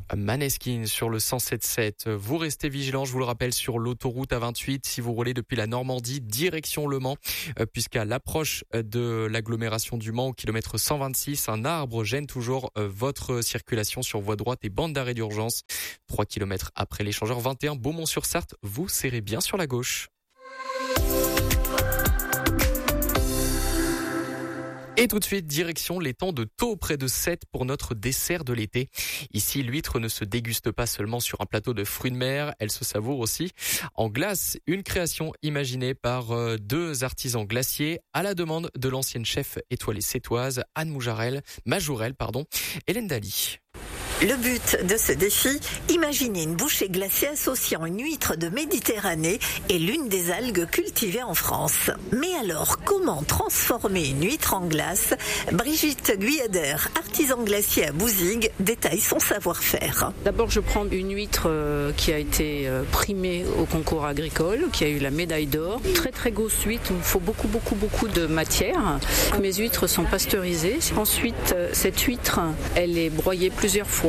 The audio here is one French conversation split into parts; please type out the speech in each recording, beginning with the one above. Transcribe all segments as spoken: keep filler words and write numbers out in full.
Maneskin sur le cent sept sept. Vous restez vigilants, je vous le rappelle, sur l'autoroute A vingt-huit si vous roulez depuis la Normandie direction Le Mans, puisqu'à l'approche de l'agglomération du Mans au kilomètre cent vingt-six, un arbre gêne toujours votre circulation sur voie droite et bande d'arrêt d'urgence. trois kilomètres après l'échangeur vingt et un Beaumont-sur-Sarthe, vous serrez bien sur la gauche. Et tout de suite, direction l'étang de Thau, près de Sète, pour notre dessert de l'été. Ici, l'huître ne se déguste pas seulement sur un plateau de fruits de mer, elle se savoure aussi en glace. Une création imaginée par deux artisans glaciers à la demande de l'ancienne chef étoilée sétoise Anne Moujarel, Majourel, pardon, Hélène Daly. Le but de ce défi, imaginer une bouchée glacée associant une huître de Méditerranée et l'une des algues cultivées en France. Mais alors, comment transformer une huître en glace ? Brigitte Guyader, artisan glacier à Bouzigues, détaille son savoir-faire. D'abord, je prends une huître qui a été primée au concours agricole, qui a eu la médaille d'or. Très très grosse huître, il me faut beaucoup beaucoup beaucoup de matière. Mes huîtres sont pasteurisées. Ensuite, cette huître, elle est broyée plusieurs fois.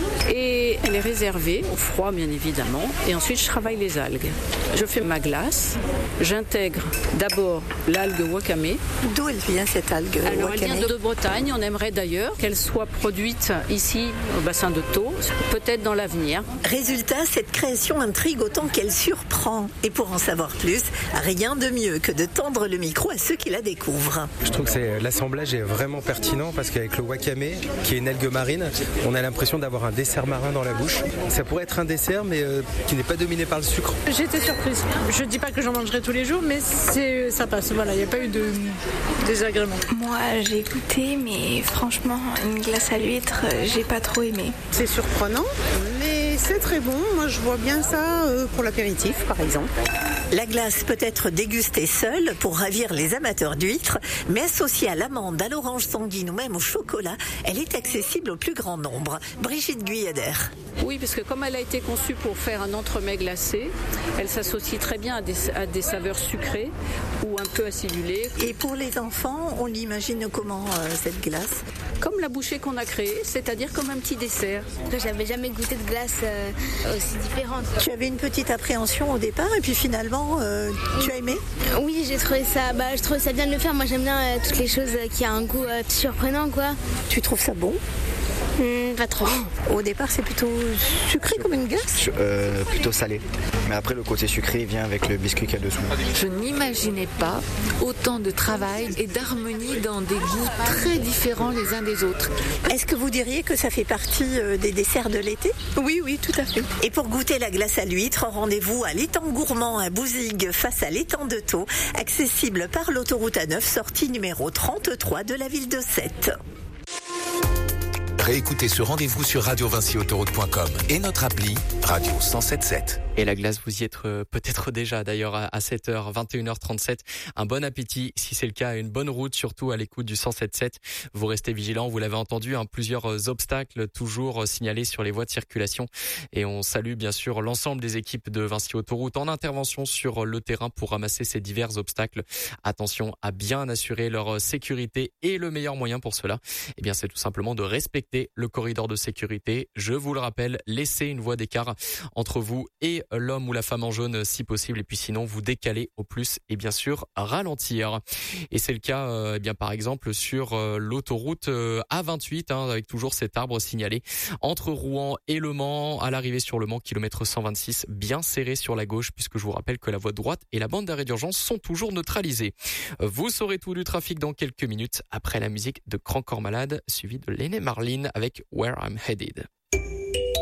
Et elle est réservée au froid bien évidemment, et ensuite je travaille les algues. Je fais ma glace, j'intègre d'abord l'algue wakame. D'où elle vient cette algue Alors wakame ? Elle vient de Bretagne, on aimerait d'ailleurs qu'elle soit produite ici au bassin de Thau, peut-être dans l'avenir. Résultat, cette création intrigue autant qu'elle surprend. Et pour en savoir plus, rien de mieux que de tendre le micro à ceux qui la découvrent. Je trouve que c'est, l'assemblage est vraiment pertinent parce qu'avec le wakame, qui est une algue marine, on a l'impression d'avoir un dessert marin dans la bouche. Ça pourrait être un dessert, mais euh, qui n'est pas dominé par le sucre. J'étais surprise. Je dis pas que j'en mangerai tous les jours, mais c'est, ça passe. Voilà, il n'y a pas eu de désagrément. Moi, j'ai goûté, mais franchement, une glace à l'huître, j'ai pas trop aimé. C'est surprenant, mais c'est très bon. Moi, je vois bien ça euh, pour l'apéritif, par exemple. La glace peut être dégustée seule pour ravir les amateurs d'huîtres, mais associée à l'amande, à l'orange sanguine ou même au chocolat, elle est accessible au plus grand nombre. Brigitte Guyader. Oui, parce que comme elle a été conçue pour faire un entremets glacé, elle s'associe très bien à des, à des saveurs sucrées ou un peu acidulées. Et pour les enfants, on l'imagine comment euh, cette glace ? Comme la bouchée qu'on a créée, c'est-à-dire comme un petit dessert. J'avais jamais goûté de glace euh, aussi différente. Tu avais une petite appréhension au départ et puis finalement, euh, tu as aimé ? Oui, j'ai trouvé ça, bah, je trouvais ça bien de le faire. Moi, j'aime bien euh, toutes les choses euh, qui ont un goût euh, surprenant, quoi. Tu trouves ça bon ? Mmh, pas trop. Au départ, c'est plutôt sucré comme une glace ? euh, Plutôt salé. Mais après, le côté sucré vient avec le biscuit qu'il y a dessous. Je n'imaginais pas autant de travail et d'harmonie dans des goûts très différents les uns des autres. Est-ce que vous diriez que ça fait partie des desserts de l'été ? Oui, oui, tout à fait. Et pour goûter la glace à l'huître, rendez-vous à l'étang gourmand à Bouzigues, face à l'étang de Thau, accessible par l'autoroute A neuf, sortie numéro trente-trois de la ville de Sète. Réécoutez ce rendez-vous sur radio vinci autoroute point com et notre appli Radio cent sept sept. Et la glace, vous y êtes peut-être déjà d'ailleurs à sept heures, vingt et une heures trente-sept. Un bon appétit, si c'est le cas, une bonne route, surtout à l'écoute du cent sept sept. Vous restez vigilants, vous l'avez entendu, hein, plusieurs obstacles toujours signalés sur les voies de circulation. Et on salue bien sûr l'ensemble des équipes de Vinci Autoroute en intervention sur le terrain pour ramasser ces divers obstacles. Attention à bien assurer leur sécurité et le meilleur moyen pour cela, eh bien c'est tout simplement de respecter le corridor de sécurité. Je vous le rappelle, laissez une voie d'écart entre vous et l'homme ou la femme en jaune si possible, et puis sinon vous décalez au plus et bien sûr ralentir. Et c'est le cas euh, eh bien par exemple sur euh, l'autoroute euh, A vingt-huit, hein, avec toujours cet arbre signalé entre Rouen et Le Mans, à l'arrivée sur Le Mans, kilomètre cent vingt-six, bien serré sur la gauche, puisque je vous rappelle que la voie droite et la bande d'arrêt d'urgence sont toujours neutralisées. Vous saurez tout du trafic dans quelques minutes après la musique de Grand Corps Malade, suivi de L'aîné Marlene avec Where I'm Headed.